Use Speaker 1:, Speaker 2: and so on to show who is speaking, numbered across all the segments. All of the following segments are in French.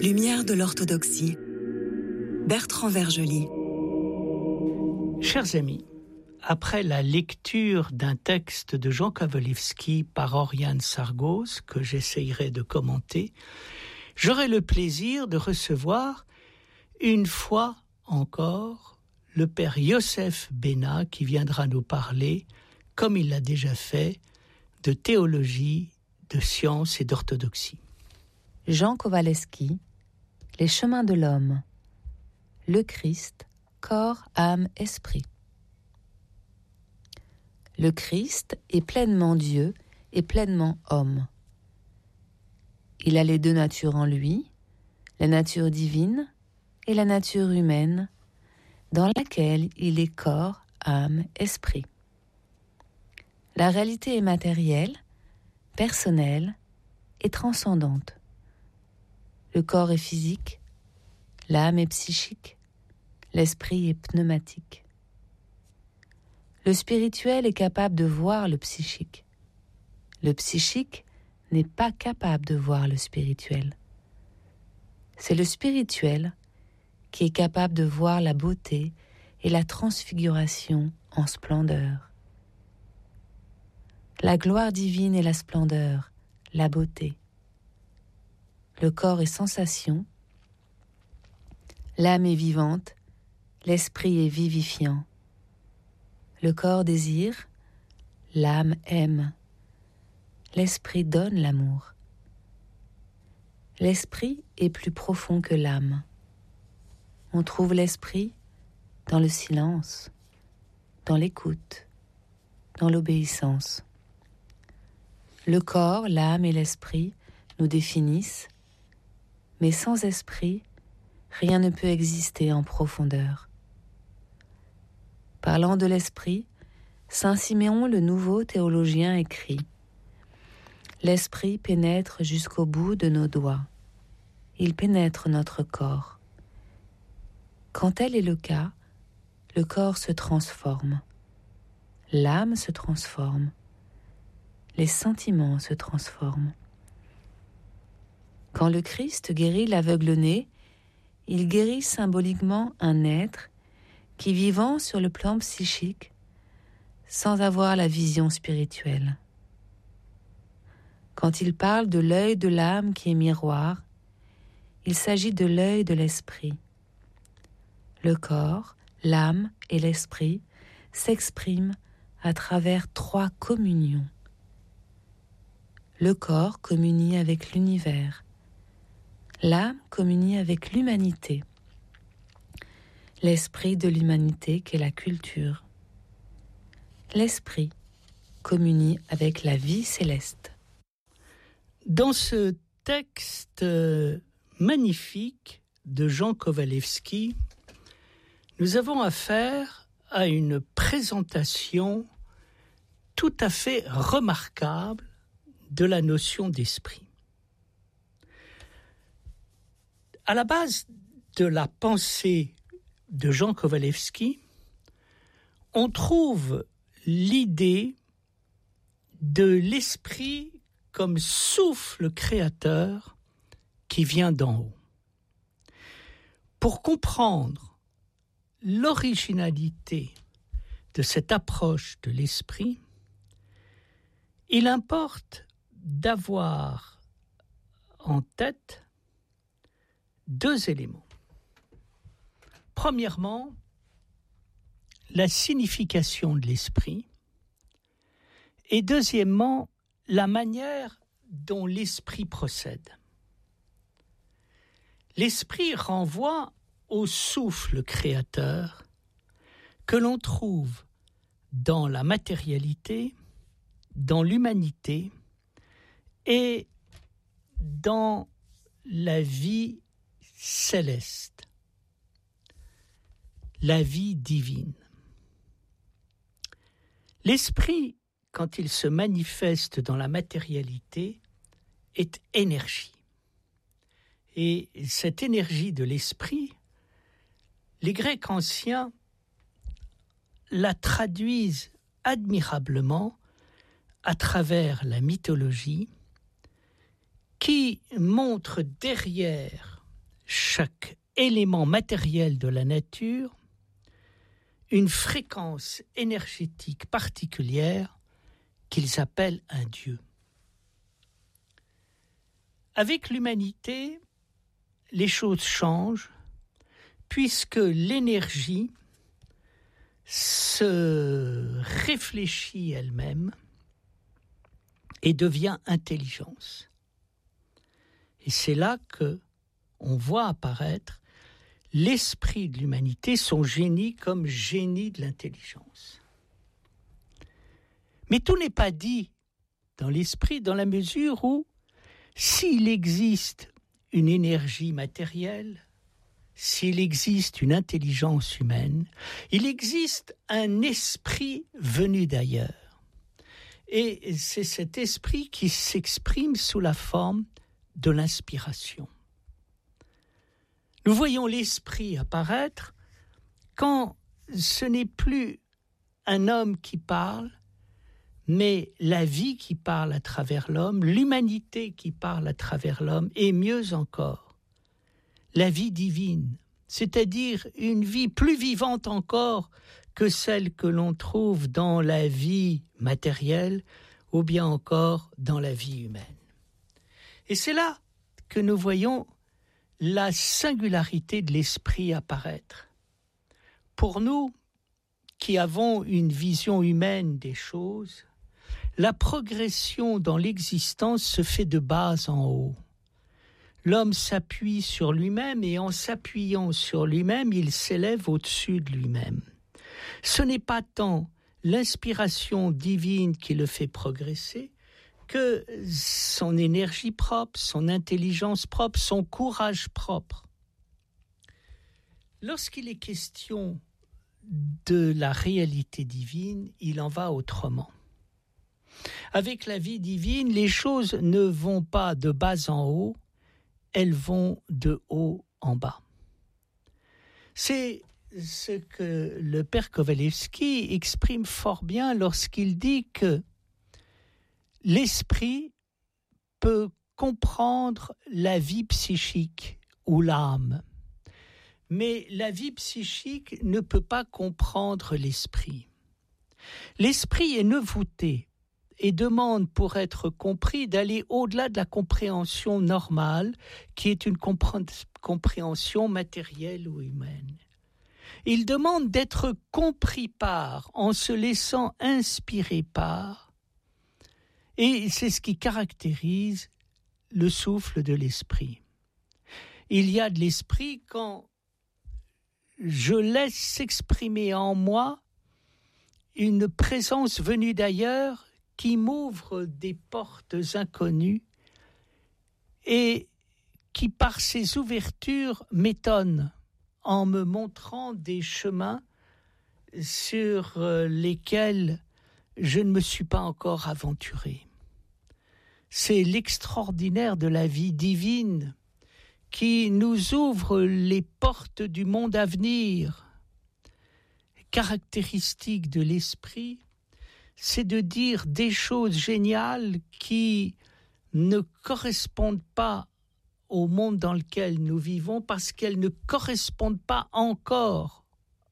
Speaker 1: Lumière de l'orthodoxie. Bertrand Vergely.
Speaker 2: Chers amis, après la lecture d'un texte de Jean Kowalewski par Oriane Sargos, que j'essayerai de commenter, j'aurai le plaisir de recevoir, une fois encore, le père Yosef Bena qui viendra nous parler, comme il l'a déjà fait, de théologie, de science et d'orthodoxie.
Speaker 3: Jean Kowalewski, Les chemins de l'homme, le Christ, corps, âme, esprit. Le Christ est pleinement Dieu et pleinement homme. Il a les deux natures en lui, la nature divine et la nature humaine, dans laquelle il est corps, âme, esprit. La réalité est matérielle, personnelle et transcendante. Le corps est physique, l'âme est psychique, l'esprit est pneumatique. Le spirituel est capable de voir le psychique. Le psychique n'est pas capable de voir le spirituel. C'est le spirituel qui est capable de voir la beauté et la transfiguration en splendeur. La gloire divine et la splendeur, la beauté. Le corps est sensation, l'âme est vivante, l'esprit est vivifiant. Le corps désire, l'âme aime, l'esprit donne l'amour. L'esprit est plus profond que l'âme. On trouve l'esprit dans le silence, dans l'écoute, dans l'obéissance. Le corps, l'âme et l'esprit nous définissent, mais sans esprit, rien ne peut exister en profondeur. Parlant de l'esprit, saint Siméon le nouveau théologien écrit « L'esprit pénètre jusqu'au bout de nos doigts. Il pénètre notre corps. Quand tel est le cas, le corps se transforme. L'âme se transforme. Les sentiments se transforment. Quand le Christ guérit l'aveugle-né, il guérit symboliquement un être qui, vivant sur le plan psychique, sans avoir la vision spirituelle. Quand il parle de l'œil de l'âme qui est miroir, il s'agit de l'œil de l'esprit. Le corps, l'âme et l'esprit s'expriment à travers 3 communions. Le corps communie avec l'univers. L'âme communie avec l'humanité. L'esprit de l'humanité qu'est la culture. L'esprit communie avec la vie céleste.
Speaker 2: Dans ce texte magnifique de Jean Kowalewski, nous avons affaire à une présentation tout à fait remarquable de la notion d'esprit. À la base de la pensée de Jean Kowalewski, on trouve l'idée de l'esprit comme souffle créateur qui vient d'en haut. Pour comprendre l'originalité de cette approche de l'esprit, il importe d'avoir en tête 2 éléments. Premièrement, la signification de l'esprit et deuxièmement, la manière dont l'esprit procède. L'esprit renvoie au souffle créateur que l'on trouve dans la matérialité, dans l'humanité et dans la vie céleste, la vie divine. L'esprit, quand il se manifeste dans la matérialité, est énergie. Et cette énergie de l'esprit, les Grecs anciens la traduisent admirablement à travers la mythologie qui montre derrière chaque élément matériel de la nature une fréquence énergétique particulière qu'ils appellent un Dieu. Avec l'humanité, les choses changent puisque l'énergie se réfléchit elle-même et devient intelligence. Et c'est là que on voit apparaître l'esprit de l'humanité, son génie comme génie de l'intelligence. Mais tout n'est pas dit dans l'esprit dans la mesure où s'il existe une énergie matérielle, s'il existe une intelligence humaine, il existe un esprit venu d'ailleurs. Et c'est cet esprit qui s'exprime sous la forme de l'inspiration. Nous voyons l'esprit apparaître quand ce n'est plus un homme qui parle, mais la vie qui parle à travers l'homme, l'humanité qui parle à travers l'homme, et mieux encore, la vie divine, c'est-à-dire une vie plus vivante encore que celle que l'on trouve dans la vie matérielle ou bien encore dans la vie humaine. Et c'est là que nous voyons la singularité de l'esprit apparaître. Pour nous, qui avons une vision humaine des choses, la progression dans l'existence se fait de bas en haut. L'homme s'appuie sur lui-même et en s'appuyant sur lui-même, il s'élève au-dessus de lui-même. Ce n'est pas tant l'inspiration divine qui le fait progresser que son énergie propre, son intelligence propre, son courage propre. Lorsqu'il est question de la réalité divine, il en va autrement. Avec la vie divine, les choses ne vont pas de bas en haut, elles vont de haut en bas. C'est ce que le père Kowalewski exprime fort bien lorsqu'il dit que l'esprit peut comprendre la vie psychique ou l'âme, mais la vie psychique ne peut pas comprendre l'esprit. L'esprit est nevouté et demande pour être compris d'aller au-delà de la compréhension normale qui est une compréhension matérielle ou humaine. Il demande d'être compris par, en se laissant inspirer par, et c'est ce qui caractérise le souffle de l'esprit. Il y a de l'esprit quand je laisse s'exprimer en moi une présence venue d'ailleurs qui m'ouvre des portes inconnues et qui, par ses ouvertures, m'étonne en me montrant des chemins sur lesquels je ne me suis pas encore aventuré. C'est l'extraordinaire de la vie divine qui nous ouvre les portes du monde à venir. Caractéristique de l'esprit, c'est de dire des choses géniales qui ne correspondent pas au monde dans lequel nous vivons parce qu'elles ne correspondent pas encore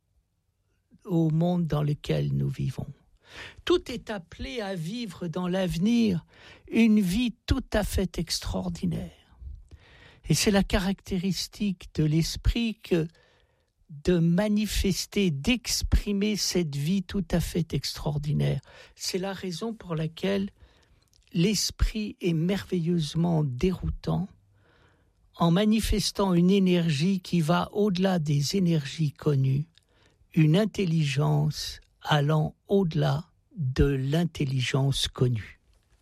Speaker 2: au monde dans lequel nous vivons. Tout est appelé à vivre dans l'avenir une vie tout à fait extraordinaire. Et c'est la caractéristique de l'esprit que de manifester, d'exprimer cette vie tout à fait extraordinaire. C'est la raison pour laquelle l'esprit est merveilleusement déroutant en manifestant une énergie qui va au-delà des énergies connues, une intelligence allant au-delà de l'intelligence connue.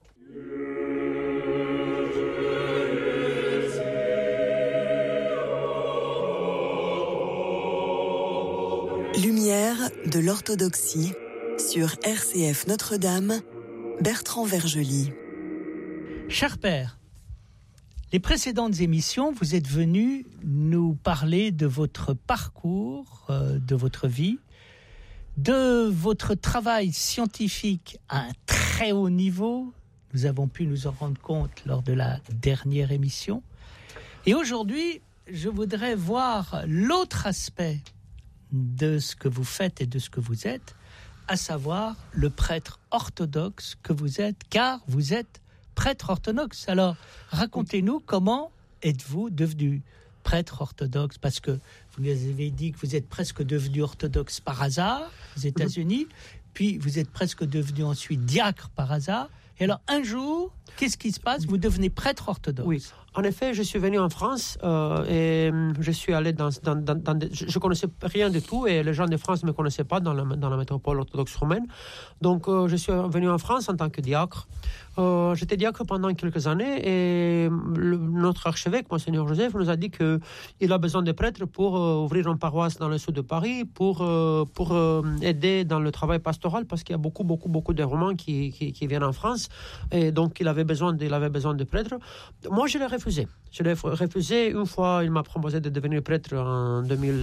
Speaker 1: Lumière de l'orthodoxie sur RCF Notre-Dame, Bertrand Vergely.
Speaker 2: Cher père, les précédentes émissions, vous êtes venu nous parler de votre parcours, de votre vie, de votre travail scientifique à un très haut niveau. Nous avons pu nous en rendre compte lors de la dernière émission. Et aujourd'hui, je voudrais voir l'autre aspect de ce que vous faites et de ce que vous êtes, à savoir le prêtre orthodoxe que vous êtes, car vous êtes prêtre orthodoxe. Alors, racontez-nous comment êtes-vous devenu prêtre orthodoxe, parce que vous nous avez dit que vous êtes presque devenu orthodoxe par hasard aux États-Unis, puis vous êtes presque devenu ensuite diacre par hasard. Et alors, un jour, qu'est-ce qui se passe ? Vous devenez prêtre orthodoxe.
Speaker 4: Oui, en effet, je suis venu en France et je suis allé je connaissais rien du tout et les gens de France ne me connaissaient pas dans la métropole orthodoxe romaine. Donc, je suis venu en France en tant que diacre. J'étais diacre pendant quelques années et notre archevêque, Monseigneur Joseph, nous a dit qu'il a besoin de prêtres pour ouvrir une paroisse dans le sud de Paris, pour aider dans le travail pastoral, parce qu'il y a beaucoup de Romains qui viennent en France. Et donc, il avait besoin de prêtres. Moi, je l'ai refusé. Une fois, il m'a proposé de devenir prêtre en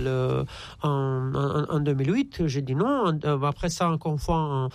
Speaker 4: 2008. J'ai dit non. Après ça, encore une fois,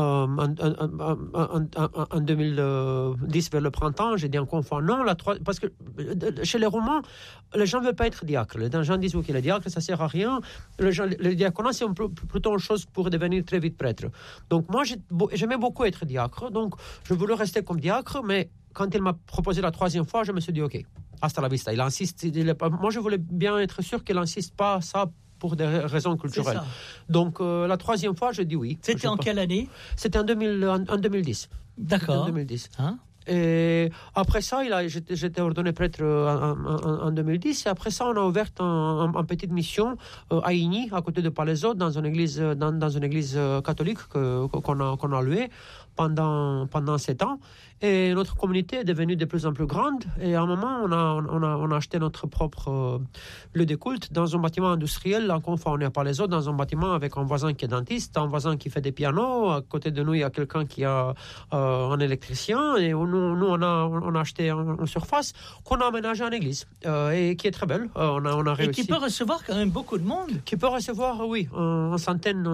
Speaker 4: en 2010, vers le printemps, j'ai dit encore une fois non. Parce que chez les Romains, les gens ne veulent pas être diacres. Les gens disent que le diacre, ça ne sert à rien. Le diaconat, c'est plutôt une chose pour devenir très vite prêtre. Donc, moi, j'aimais beaucoup être diacre. Donc, je voulais rester comme diacre, mais quand il m'a proposé la troisième fois, je me suis dit, OK, hasta la vista. Il insiste. Moi, je voulais bien être sûr qu'il n'insiste pas ça pour des raisons culturelles. Donc, la troisième fois, je dis oui.
Speaker 2: C'était en quelle année ?
Speaker 4: C'était en 2010.
Speaker 2: D'accord.
Speaker 4: En 2010.
Speaker 2: Hein ?
Speaker 4: Et après ça, j'étais ordonné prêtre en 2010. Et après ça, on a ouvert une petite mission à Igny, à côté de Palaiseau, dans une église catholique qu'on a louée pendant 7 ans. Et notre communauté est devenue de plus en plus grande. Et à un moment, on a acheté notre propre lieu de culte dans un bâtiment industriel. Encore une fois, on est à Palaiseau, dans un bâtiment avec un voisin qui est dentiste, un voisin qui fait des pianos. À côté de nous, il y a quelqu'un qui a un électricien. Et nous, on a acheté une surface qu'on a aménagée en église et qui est très belle. On a réussi.
Speaker 2: Et qui peut recevoir quand même beaucoup de monde.
Speaker 4: Qui peut recevoir, oui, une centaine,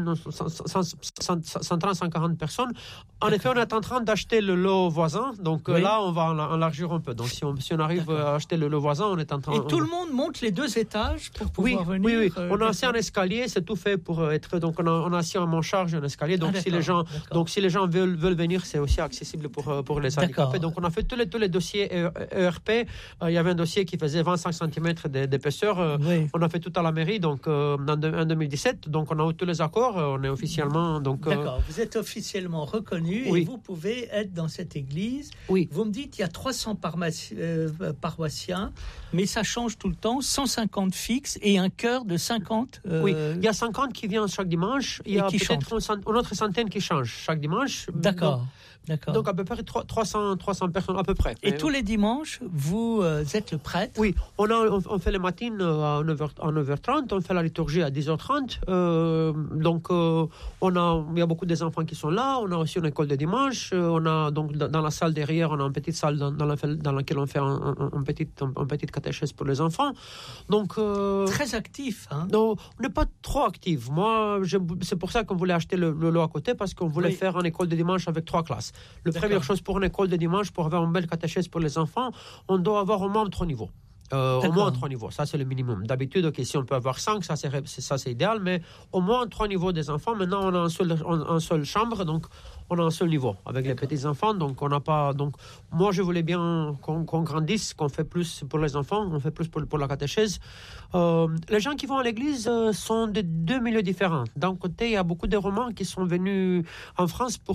Speaker 4: 130, 140 personnes. En effet, on est en train d'acheter le lot voisin. Donc là, on va élargir un peu. Donc si on arrive à acheter le lot voisin, on est en train...
Speaker 2: Et tout le monde monte les 2 étages pour pouvoir venir.
Speaker 4: Oui. On a assis un escalier, c'est tout fait pour être... Donc on a assis en charge un escalier. Donc si les gens veulent venir, c'est aussi accessible pour les handicapés. Donc on a fait tous les dossiers ERP. Il y avait un dossier qui faisait 25 cm d'épaisseur. On a fait tout à la mairie donc en 2017. Donc on a eu tous les accords. On est officiellement...
Speaker 2: D'accord, vous êtes officiellement reconnu et vous pouvez être dans cette église.
Speaker 4: Oui.
Speaker 2: Vous me dites qu'il y a 300 paroissiens, mais ça change tout le temps, 150 fixes et un chœur de 50.
Speaker 4: Oui, il y a 50 qui viennent chaque dimanche. Il y a peut-être une autre centaine qui changent chaque dimanche.
Speaker 2: D'accord.
Speaker 4: Donc à peu près 300 personnes à peu près.
Speaker 2: Et tous les dimanches, vous êtes le prêtre ?
Speaker 4: Oui, on fait les matines à 9h30, on fait la liturgie à 10h30. Donc il y a beaucoup des enfants qui sont là. On a aussi une école de dimanche. On a donc dans la salle derrière, on a une petite salle dans laquelle on fait une petite catéchèse pour les enfants. Donc
Speaker 2: très actif, hein ?
Speaker 4: Non, on n'est pas trop actif. Moi, c'est pour ça qu'on voulait acheter le lot à côté, parce qu'on voulait faire une école de dimanche avec 3 classes. La première chose pour une école de dimanche, pour avoir une belle catéchèse pour les enfants, on doit avoir au moins 3 niveaux. Au moins 3 niveaux, ça c'est le minimum. D'habitude, si on peut avoir 5, ça c'est idéal, mais au moins 3 niveaux des enfants. Maintenant, on a une seule chambre, donc on a un seul niveau avec les petits enfants. Donc on n'a pas. Donc moi, je voulais bien qu'on grandisse, qu'on fait plus pour les enfants, on fait plus pour la catéchèse. Les gens qui vont à l'église sont de 2 milieux différents. D'un côté, il y a beaucoup de Romains qui sont venus en France pour